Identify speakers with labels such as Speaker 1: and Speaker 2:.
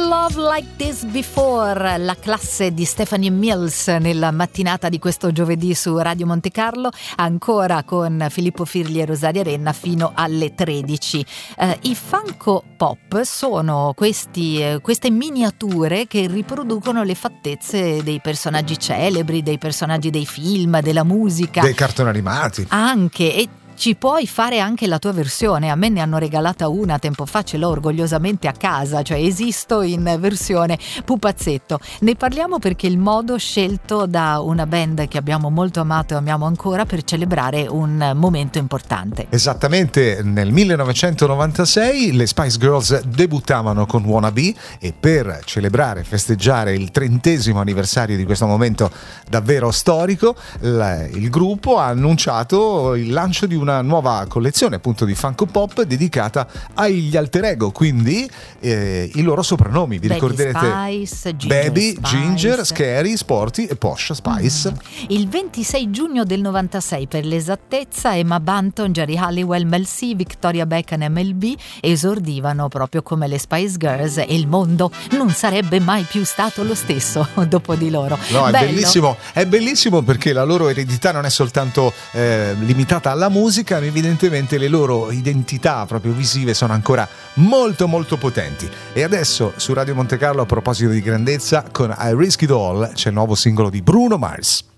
Speaker 1: Love Like This Before, la classe di Stephanie Mills nella mattinata di questo giovedì su Radio Monte Carlo, ancora con Filippo Firli e Rosaria Renna fino alle 13. I Funko Pop sono queste miniature che riproducono le fattezze dei personaggi celebri, dei personaggi dei film, della musica,
Speaker 2: dei cartoni animati
Speaker 1: anche, e ci puoi fare anche la tua versione. A me ne hanno regalata una tempo fa, ce l'ho orgogliosamente a casa, cioè esisto in versione pupazzetto. Ne parliamo perché il modo scelto da una band che abbiamo molto amato e amiamo ancora per celebrare un momento importante.
Speaker 2: Esattamente, nel 1996 le Spice Girls debuttavano con Wanna Be, e per celebrare e festeggiare il 30° anniversario di questo momento davvero storico, il gruppo ha annunciato il lancio di una nuova collezione appunto di Funko Pop dedicata agli alter ego, quindi i loro soprannomi, vi ricorderete?
Speaker 1: Spice,
Speaker 2: Baby,
Speaker 1: Spice.
Speaker 2: Ginger, Scary, Sporty e Posh Spice.
Speaker 1: Il 26 giugno del 96 per l'esattezza, Emma Bunton, Jerry Halliwell, Mel C, Victoria Beckham e Mel B esordivano proprio come le Spice Girls, e il mondo non sarebbe mai più stato lo stesso dopo di loro.
Speaker 2: No,
Speaker 1: Bello.
Speaker 2: è bellissimo perché la loro eredità non è soltanto limitata alla musica, ma evidentemente le loro identità proprio visive sono ancora molto molto potenti. E adesso su Radio Monte Carlo, a proposito di grandezza, con I Risk It All c'è il nuovo singolo di Bruno Mars.